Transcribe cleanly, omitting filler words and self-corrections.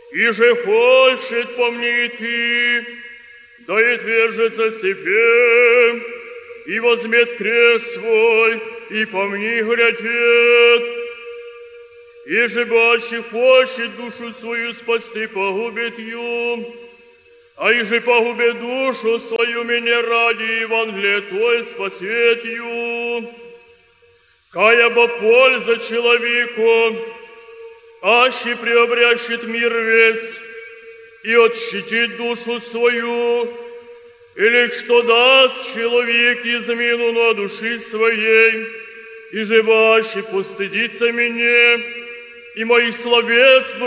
И же хочет по мне идти, да и твержется себе, и возьмет крест свой, и по мне глядит. И же баще хочет душу свою спасти, погубит ее, а и же погубит душу свою меня ради Евангелия, то есть спасет ее. Кая бы польза человеку, аще приобрящет мир весь и отщитит душу свою, или что даст человек измену на души своей, и же аще постыдится меня и моих словес